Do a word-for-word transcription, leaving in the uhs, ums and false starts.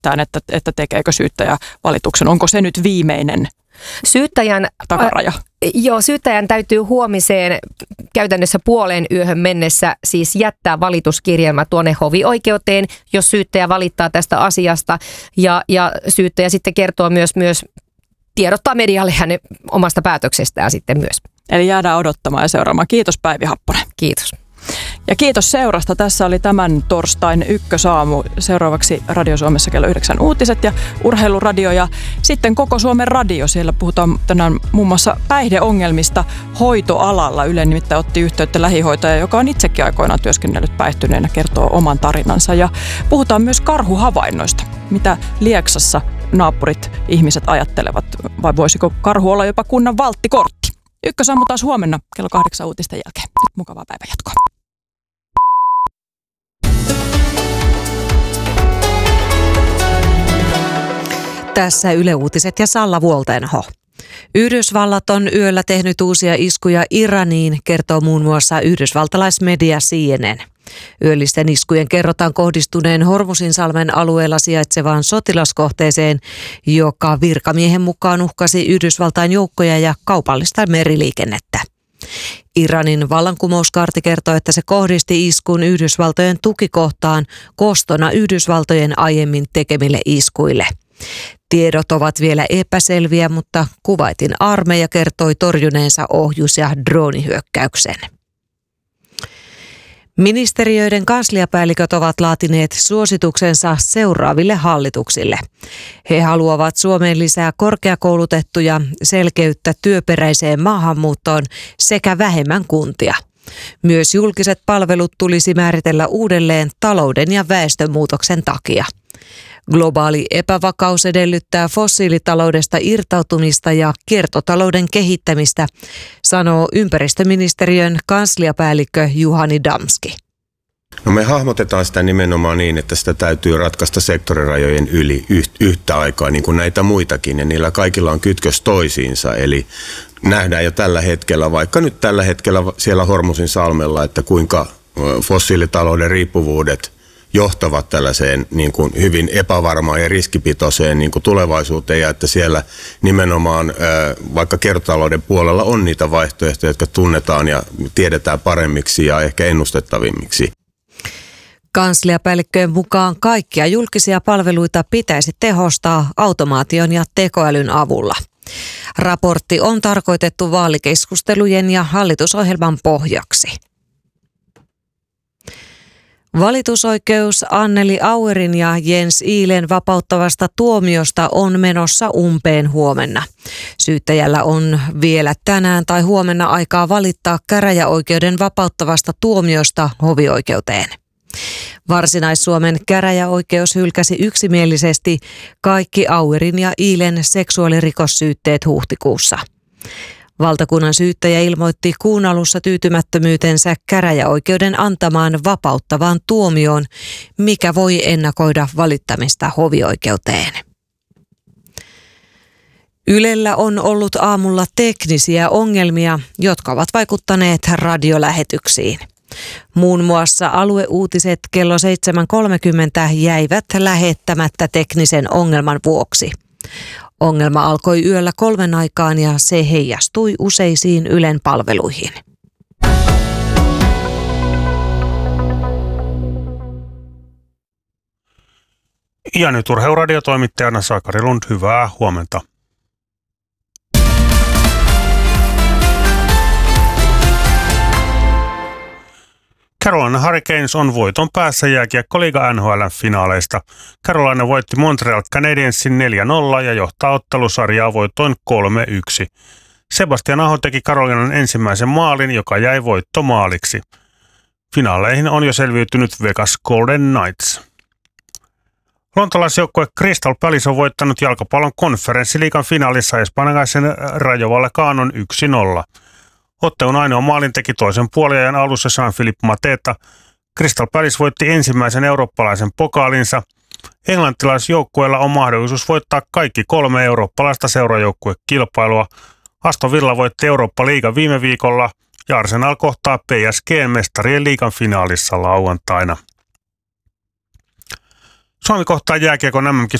päätetään, että, että tekeekö syyttäjä valituksen? Onko se nyt viimeinen Syyttäjän, takaraja? Äh, joo, syyttäjän täytyy huomiseen käytännössä puoleen yöhön mennessä siis jättää valituskirjelmä tuonne hovioikeuteen, jos syyttäjä valittaa tästä asiasta. Ja, ja syyttäjä sitten kertoo myös, myös tiedottaa medialle hänen omasta päätöksestään sitten myös. Eli jäädään odottamaan ja seuraamaan. Kiitos Päivi Happonen. Kiitos. Ja kiitos seurasta. Tässä oli tämän torstain ykkösaamu. Seuraavaksi Radio Suomessa kello yhdeksän uutiset ja urheiluradio ja sitten koko Suomen radio. Siellä puhutaan tänään muun muassa päihdeongelmista hoitoalalla. Yle nimittäin otti yhteyttä lähihoitaja, joka on itsekin aikoinaan työskennellyt päihtyneenä, kertoo oman tarinansa. Ja puhutaan myös karhuhavainnoista. Mitä Lieksassa naapurit ihmiset ajattelevat vai voisiko karhu olla jopa kunnan valttikortti? Ykkösaamu taas huomenna kello kahdeksan uutisten jälkeen. Nyt mukavaa päivänjatkoa. Tässä Yle Uutiset ja Salla Vuoltenho. Yhdysvallat on yöllä tehnyt uusia iskuja Iraniin, kertoo muun muassa yhdysvaltalaismedia C N N. Yöllisten iskujen kerrotaan kohdistuneen Hormuzinsalmen alueella sijaitsevaan sotilaskohteeseen, joka virkamiehen mukaan uhkasi Yhdysvaltain joukkoja ja kaupallista meriliikennettä. Iranin vallankumouskaarti kertoo, että se kohdisti iskun Yhdysvaltojen tukikohtaan kostona Yhdysvaltojen aiemmin tekemille iskuille. Tiedot ovat vielä epäselviä, mutta Kuwaitin armeija kertoi torjuneensa ohjus- ja droonihyökkäyksen. Ministeriöiden kansliapäälliköt ovat laatineet suosituksensa seuraaville hallituksille. He haluavat Suomeen lisää korkeakoulutettuja, selkeyttä työperäiseen maahanmuuttoon sekä vähemmän kuntia. Myös julkiset palvelut tulisi määritellä uudelleen talouden ja väestönmuutoksen takia. Globaali epävakaus edellyttää fossiilitaloudesta irtautumista ja kiertotalouden kehittämistä, sanoo ympäristöministeriön kansliapäällikkö Juhani Damski. No me hahmotetaan sitä nimenomaan niin, että sitä täytyy ratkaista sektorirajojen yli yhtä aikaa, niin kuin näitä muitakin, ja niillä kaikilla on kytkös toisiinsa. Eli nähdään jo tällä hetkellä, vaikka nyt tällä hetkellä siellä Hormuzinsalmella, että kuinka fossiilitalouden riippuvuudet johtavat tällaiseen niin kuin hyvin epävarmaan ja riskipitoiseen niin kuin tulevaisuuteen, ja että siellä nimenomaan vaikka kiertotalouden puolella on niitä vaihtoehtoja, jotka tunnetaan ja tiedetään paremmiksi ja ehkä ennustettavimmiksi. Kansliapäällikköjen mukaan kaikkia julkisia palveluita pitäisi tehostaa automaation ja tekoälyn avulla. Raportti on tarkoitettu vaalikeskustelujen ja hallitusohjelman pohjaksi. Valitusoikeus Anneli Auerin ja Jens Ihlen vapauttavasta tuomiosta on menossa umpeen huomenna. Syyttäjällä on vielä tänään tai huomenna aikaa valittaa käräjäoikeuden vapauttavasta tuomiosta hovioikeuteen. Varsinais-Suomen käräjäoikeus hylkäsi yksimielisesti kaikki Auerin ja Ihlen seksuaalirikossyytteet huhtikuussa. Valtakunnan syyttäjä ilmoitti kuun alussa tyytymättömyytensä käräjäoikeuden antamaan vapauttavaan tuomioon, mikä voi ennakoida valittamista hovioikeuteen. Ylellä on ollut aamulla teknisiä ongelmia, jotka ovat vaikuttaneet radiolähetyksiin. Muun muassa alueuutiset kello seitsemän kolmekymmentä jäivät lähettämättä teknisen ongelman vuoksi. Ongelma alkoi yöllä kolmen aikaan ja se heijastui useisiin Ylen palveluihin. Ja nyt urheiluradiotoimittajana Sakari Lund, hyvää huomenta. Carolina Hurricanes on voiton päässä jääkiekkoliiga N H L:n finaaleista. Carolina voitti Montreal Canadiensin neljä nolla ja johtaa ottelusarjaa voitoin kolme yksi. Sebastian Aho teki Carolinan ensimmäisen maalin, joka jäi voittomaaliksi. Finaaleihin on jo selviytynyt Vegas Golden Knights. Lontolaisjoukkue Crystal Palace on voittanut jalkapallon konferenssiliigan finaalissa espanjalaisen Rayo Vallecanon yksi nolla. Ottelun ainoa maalin teki toisen puoliajan alussa Jean-Philippe Mateta. Crystal Palace voitti ensimmäisen eurooppalaisen pokaalinsa. Englantilaisjoukkueella on mahdollisuus voittaa kaikki kolme eurooppalaista seurajoukkuekilpailua. Aston Villa voitti Eurooppa-liigan viime viikolla ja Arsenal kohtaa P S G:n mestarien liigan finaalissa lauantaina. Suomi kohtaa jääkiekon M M